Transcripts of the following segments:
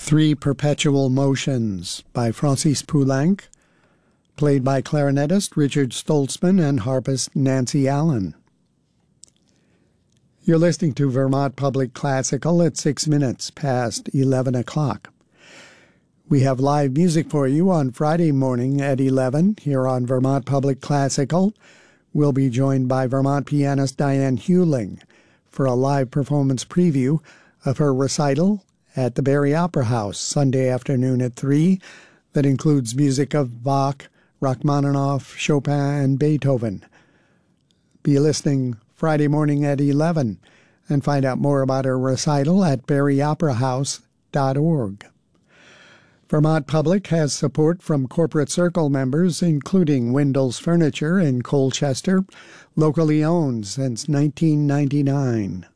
Three Perpetual Motions by Francis Poulenc, played by clarinetist Richard Stoltzman and harpist Nancy Allen. You're listening to Vermont Public Classical at 6 minutes past 11 o'clock. We have live music for you on Friday morning at 11 here on Vermont Public Classical. We'll be joined by Vermont pianist Diane Hewling for a live performance preview of her recital at the Barrie Opera House Sunday afternoon at 3 that includes music of Bach, Rachmaninoff, Chopin, and Beethoven. Be listening Friday morning at 11 and find out more about her recital at barrieoperahouse.org. Vermont Public has support from Corporate Circle members, including Windell's Furniture in Colchester, locally owned since 1999.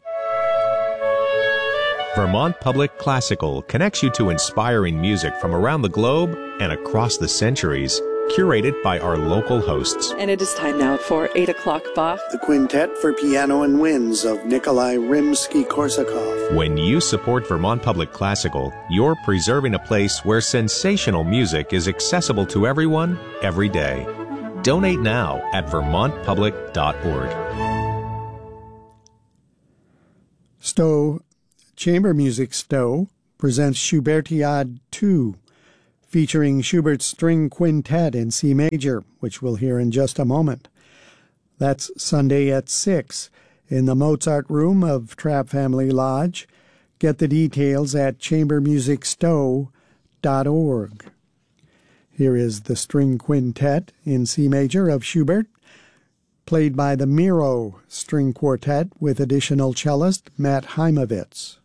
Vermont Public Classical connects you to inspiring music from around the globe and across the centuries, curated by our local hosts. And it is time now for 8 o'clock Bach. The Quintet for Piano and Winds of Nikolai Rimsky-Korsakov. When you support Vermont Public Classical, you're preserving a place where sensational music is accessible to everyone, every day. Donate now at vermontpublic.org. Stowe Chamber Music Stowe presents Schubertiade II, featuring Schubert's String Quintet in C major, which we'll hear in just a moment. That's Sunday at 6 in the Mozart Room of Trapp Family Lodge. Get the details at chambermusicstowe.org. Here is the String Quintet in C major of Schubert, played by the Miro String Quartet with additional cellist Matt Heimovitz.